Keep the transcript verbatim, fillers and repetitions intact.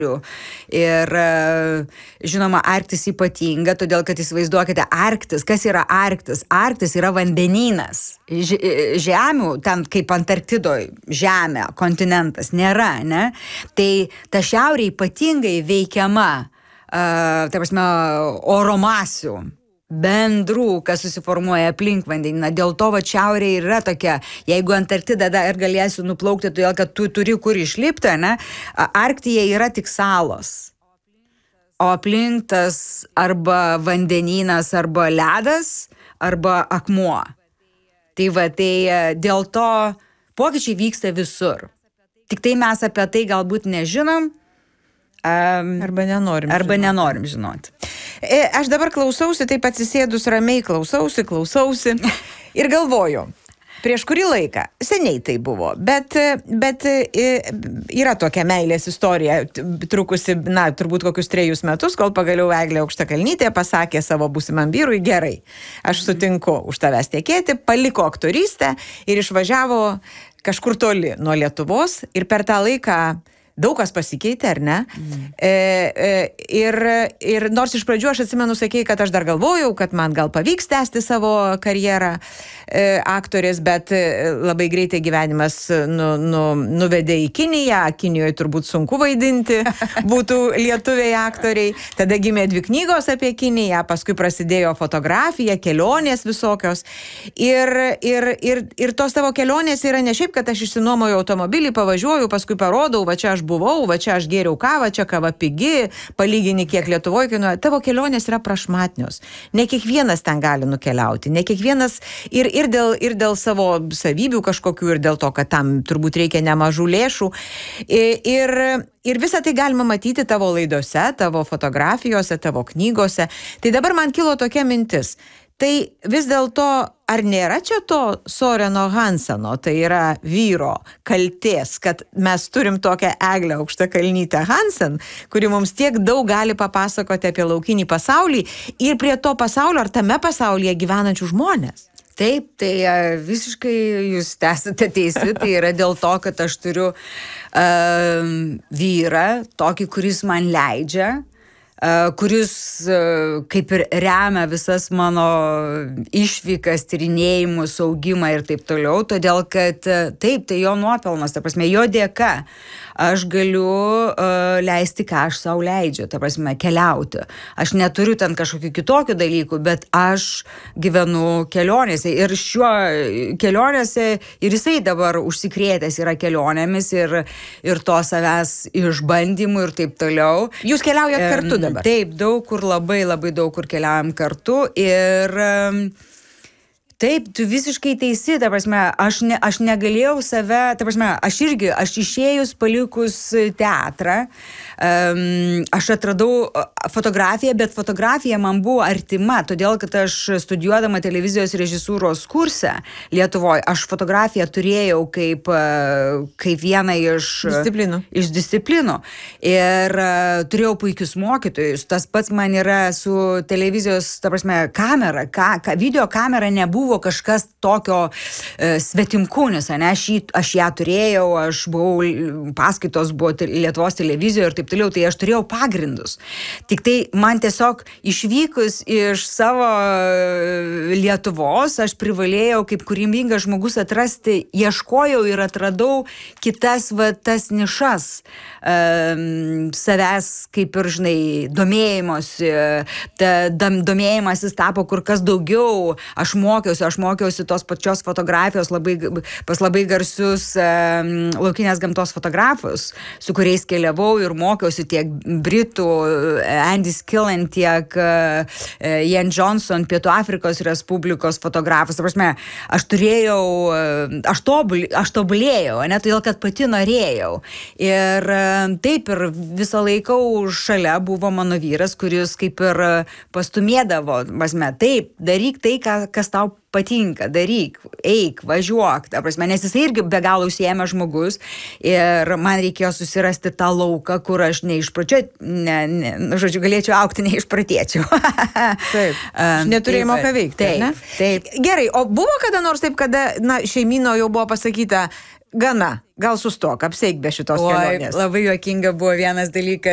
Ir žinoma, Arktis ypatinga, todėl kad įsivaizduokite, Arktis, kas yra Arktis? Arktis yra vandenynas. Žemių, ten kaip Antarktidoje, žemė, kontinentas nėra, ne? Tai ta šiaurė ypatingai veikiama, uh, tai prasme, oro masių. Bendrų, kas susiformuoja aplink vandenyną. Dėl to va šiaurė yra tokia, jeigu Antarktida dar galėsiu nuplaukti, todėl kad tu turi kur išlipti, ne? Arktyje yra tik salos. O aplink tas arba vandenynas, arba ledas, arba akmuo. Tai va, tai dėl to pokyčiai vyksta visur. Tik tai mes apie tai galbūt nežinom, um, arba nenorim arba žinoti. nenorim žinoti. Aš dabar klausausi, taip atsisėdus ramiai klausausi, klausausi ir galvoju, prieš kurį laiką, seniai tai buvo, bet, bet yra tokia meilės istorija, trukusi, na, turbūt kokius trejus metus, kol pagaliau Eglė Aukštakalnytė pasakė savo būsimam vyrui, gerai, aš sutinku už tavęs tekėti, paliko aktorystę ir išvažiavo kažkur toli nuo Lietuvos ir per tą laiką daug kas pasikeitė, ar ne? Mm. E, e, ir, ir nors iš pradžių aš atsimenu, sakei, kad aš dar galvojau, kad man gal pavyks tęsti savo karjerą e, aktorės, bet labai greitai gyvenimas nu, nu, nuvedė į Kiniją. Kinijoje turbūt sunku vaidinti, būtų lietuviai aktoriai. Tada gimė dvi knygos apie Kiniją, paskui prasidėjo fotografija, kelionės visokios. Ir, ir, ir, ir tos tavo kelionės yra ne šiaip, kad aš išsinuomoju automobilį, pavažiuoju, paskui parodau, va čia aš buvau, va čia aš gėriau kavą, čia kava pigi, palygini kiek Lietuvoje kainuoja. Tavo kelionės yra prašmatnios. Ne kiekvienas ten gali nukeliauti, ne kiekvienas ir, ir, dėl, ir dėl savo savybių kažkokių, ir dėl to, kad tam turbūt reikia nemažų lėšų. Ir, ir visą tai galima matyti tavo laidose, tavo fotografijose, tavo knygose. Tai dabar man kilo tokia mintis. Tai vis dėlto, ar nėra čia to Soreno Hanseno, tai yra vyro kaltės, kad mes turim tokią Eglę Aukštakalnytę Hansen, kuri mums tiek daug gali papasakoti apie laukinį pasaulį ir prie to pasaulio ar tame pasaulyje gyvenančių žmonės? Taip, tai visiškai jūs esate teisi, tai yra dėl to, kad aš turiu uh, vyrą, tokį, kuris man leidžia, kuris kaip ir remia visas mano išvykas, tyrinėjimus, augimą ir taip toliau, todėl kad taip, tai jo nuopelnas, ta prasme, jo dėka aš galiu uh, leisti, ką aš sau leidžiu, ta prasme, keliauti. Aš neturiu ten kažkokių kitokių dalykų, bet aš gyvenu kelionėse ir šiuo kelionėse ir jisai dabar užsikrėtęs yra kelionėmis ir, ir to savęs išbandymų ir taip toliau. Jūs keliaujat kartu dabar? Taip, daug kur, labai, labai daug kur keliaujam kartu ir um, taip, tu visiškai teisi, ta prasme, aš, ne, aš negalėjau save, ta prasme, aš irgi, aš išėjus palikus teatrą, um, aš atradau fotografiją, bet fotografija man buvo artima, todėl, kad aš studijuodama televizijos režisūros kursą Lietuvoje, aš fotografiją turėjau kaip, kaip vieną iš disciplinų. Iš disciplinų. Ir uh, turėjau puikius mokytojus. Tas pats man yra su televizijos, ta prasme, kamera, ka, ka, video kamera nebuvo kažkas tokio e, svetimkūnis, ne, aš, jį, aš ją turėjau, aš buvau, paskaitos buvo te, Lietuvos televizijoje ir taip toliau, tai aš turėjau pagrindus. Tik tai man tiesiog išvykus iš savo Lietuvos, aš privalėjau kaip kūrybingas žmogus atrasti, ieškojau ir atradau kitas va, tas nišas e, savęs, kaip ir, žinai, domėjimosi, ta, dam, domėjimasis tapo kur kas daugiau, aš mokiausi, aš mokiausi tos pačios fotografijos labai, pas labai garsius um, laukinės gamtos fotografus, su kuriais keliavau ir mokiausi tiek Britų, Andy Skillen, tiek uh, Ian Johnson, Pietų Afrikos Respublikos fotografus. Ta prasme, aš turėjau, uh, aš, tobul, aš tobulėjau, ne, todėl, kad pati norėjau. Ir uh, taip ir visą laiką šalia buvo mano vyras, kuris kaip ir pastumėdavo, prasme, taip, daryk tai, ką, kas tau patinka, daryk, eik, važiuok, ta prasme, nes jis irgi be galo užsiėmė žmogus ir man reikėjo susirasti tą lauką, kur aš neišpračiau, ne, ne, žodžiu, galėčiau aukti, neišpratėčiau. Taip, neturėjimo ką veikti, taip, ne? Taip. Gerai, o buvo kada nors taip, kada, na, šeimyno jau buvo pasakyta, gana, gal sustok, apseik be šitos Oi, kelionės. labai juokinga buvo vienas dalykas.